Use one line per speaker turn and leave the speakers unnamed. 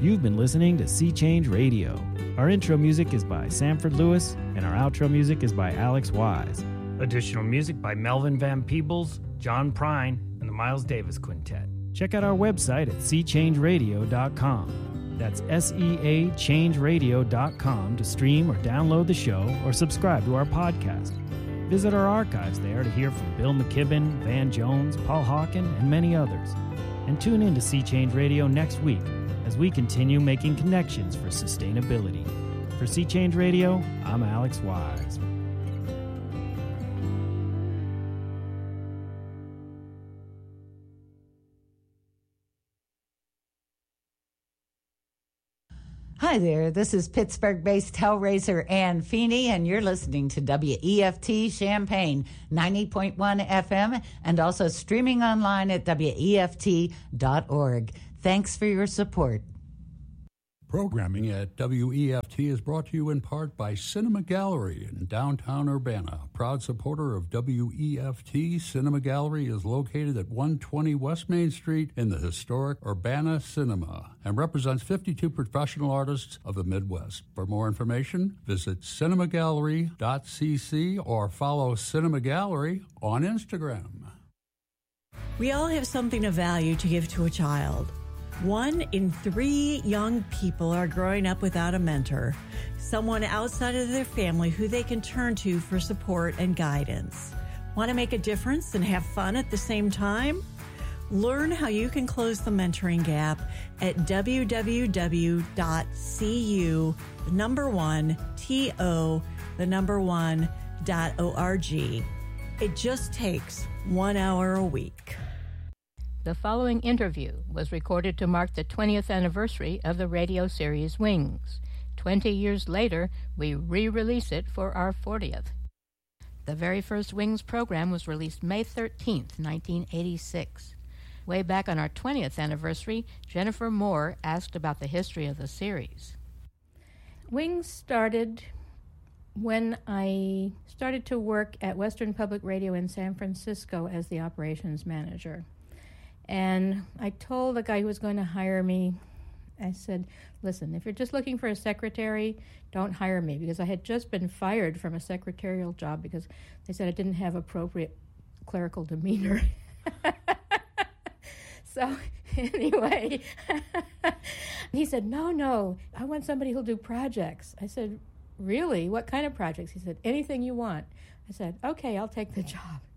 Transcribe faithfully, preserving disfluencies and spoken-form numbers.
You've been listening to Sea Change Radio. Our intro music is by Sanford Lewis, and our outro music is by Alex Wise. Additional music by Melvin Van Peebles, John Prine, and the Miles Davis Quintet. Check out our website at sea change radio dot com. That's S E A change radio dot com to stream or download the show or subscribe to our podcast. Visit our archives there to hear from Bill McKibben, Van Jones, Paul Hawken, and many others. And tune in to Sea Change Radio next week as we continue making connections for sustainability. For Sea Change Radio, I'm Alex Wise.
Hi there, this is Pittsburgh-based Hellraiser Ann Feeney, and you're listening to W E F T Champaign, ninety point one F M, and also streaming online at W E F T dot org. Thanks for your support.
Programming at W E F T is brought to you in part by Cinema Gallery in downtown Urbana. Proud supporter of W E F T, Cinema Gallery is located at one twenty West Main Street in the historic Urbana Cinema and represents fifty-two professional artists of the Midwest. For more information, visit cinema gallery dot c c or follow Cinema Gallery on Instagram.
We all have something of value to give to a child. One in three young people are growing up without a mentor, someone outside of their family who they can turn to for support and guidance. Want to make a difference and have fun at the same time? Learn how you can close the mentoring gap at w w w dot c u the number one t o the number one dot org. It just takes one hour a week.
The following interview was recorded to mark the twentieth anniversary of the radio series Wings. Twenty years later, we re-release it for our fortieth. The very first Wings program was released May thirteenth, nineteen eighty-six. Way back on our twentieth anniversary, Jennifer Moore asked about the history of the series. Wings started when I started to work at Western Public Radio in San Francisco as the operations manager. And I told the guy who was going to hire me, I said, listen, if you're just looking for a secretary, don't hire me, because I had just been fired from a secretarial job because they said I didn't have appropriate clerical demeanor. So anyway, he said, no, no, I want somebody who'll do projects. I said, really? What kind of projects? He said, anything you want. I said, okay, I'll take the job.